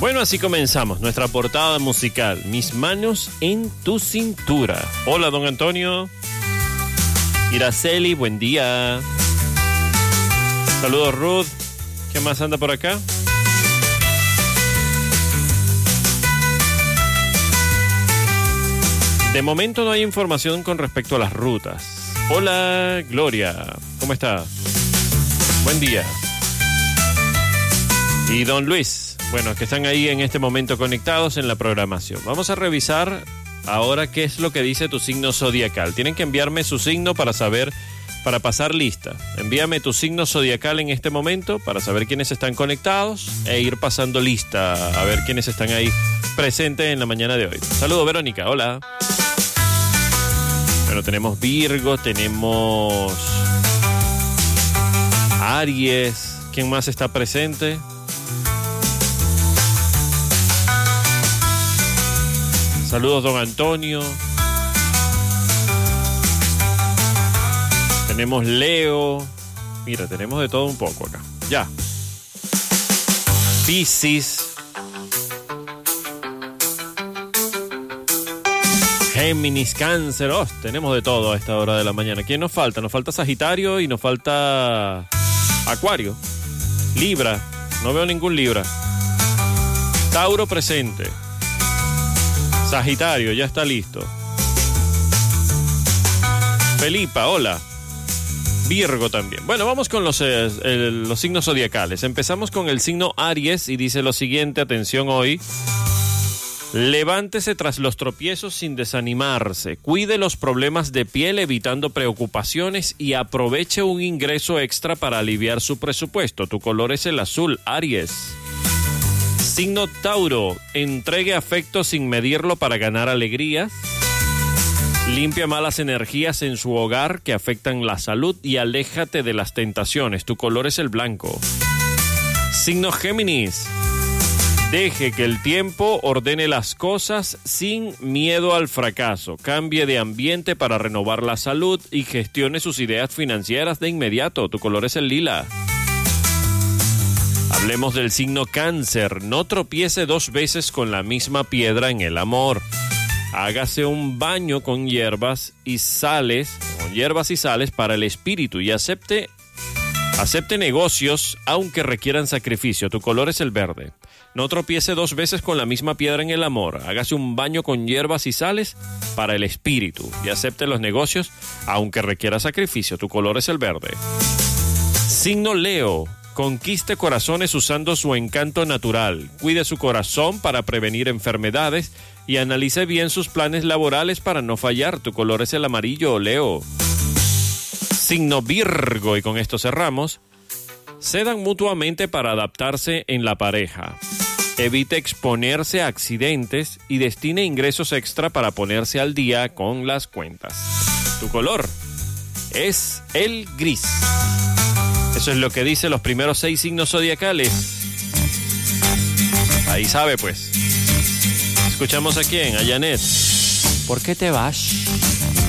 Bueno, así comenzamos nuestra portada musical. Mis manos en tu cintura. Hola, don Antonio. Iraceli, buen día. Saludos, Ruth. ¿Qué más anda por acá? De momento no hay información con respecto a las rutas. Hola, Gloria. ¿Cómo está? Buen día. Y don Luis. Bueno, que están ahí en este momento conectados en la programación. Vamos a revisar ahora qué es lo que dice tu signo zodiacal. Tienen que enviarme su signo para saber, para pasar lista. Envíame tu signo zodiacal en este momento para saber quiénes están conectados e ir pasando lista a ver quiénes están ahí presentes en la mañana de hoy. Saludos, Verónica. Hola. Bueno, tenemos Virgo, tenemos Aries. ¿Quién más está presente? Saludos, don Antonio. Tenemos Leo. Mira, tenemos de todo un poco acá. Ya. Piscis. Géminis, Cáncer. Oh, tenemos de todo a esta hora de la mañana. ¿Quién nos falta? Nos falta Sagitario y nos falta Acuario. Libra. No veo ningún Libra. Tauro presente. Sagitario, ya está listo. Felipa, hola. Virgo también. Bueno, vamos con los signos zodiacales. Empezamos con el signo Aries y dice lo siguiente, atención hoy. Levántese tras los tropiezos sin desanimarse. Cuide los problemas de piel evitando preocupaciones y aproveche un ingreso extra para aliviar su presupuesto. Tu color es el azul, Aries. Signo Tauro, entregue afecto sin medirlo para ganar alegrías. Limpia malas energías en su hogar que afectan la salud y aléjate de las tentaciones. Tu color es el blanco. Signo Géminis, deje que el tiempo ordene las cosas sin miedo al fracaso. Cambie de ambiente para renovar la salud y gestione sus ideas financieras de inmediato. Tu color es el lila. Hablemos del signo Cáncer. No tropiece dos veces con la misma piedra en el amor. Hágase un baño con hierbas y sales para el espíritu y acepte negocios aunque requieran sacrificio. Tu color es el verde. No tropiece dos veces con la misma piedra en el amor. Hágase un baño con hierbas y sales para el espíritu y acepte los negocios aunque requiera sacrificio. Tu color es el verde. Signo Leo. Conquiste corazones usando su encanto natural. Cuide su corazón para prevenir enfermedades y analice bien sus planes laborales para no fallar. Tu color es el amarillo, Leo. Signo Virgo, y con esto cerramos. Cedan mutuamente para adaptarse en la pareja. Evite exponerse a accidentes y destine ingresos extra para ponerse al día con las cuentas. Tu color es el gris. Eso es lo que dicen los primeros 6 signos zodiacales. Ahí sabe, pues. Escuchamos a quién, a Janet. ¿Por qué te vas?